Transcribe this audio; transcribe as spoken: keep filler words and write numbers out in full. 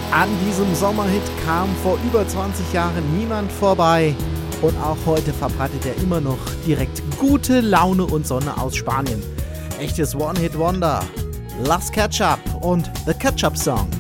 An diesem Sommerhit kam vor über zwanzig Jahren niemand vorbei. Und auch heute verbreitet er immer noch direkt gute Laune und Sonne aus Spanien. Echtes One-Hit-Wonder. Las Ketchup und The Ketchup Song.